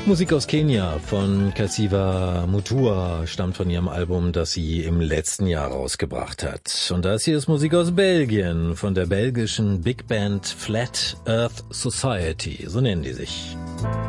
Musik aus Kenia von Kasiva Mutua stammt von ihrem Album, das sie im letzten Jahr rausgebracht hat. Und das hier ist Musik aus Belgien von der belgischen Big Band Flat Earth Society, so nennen die sich.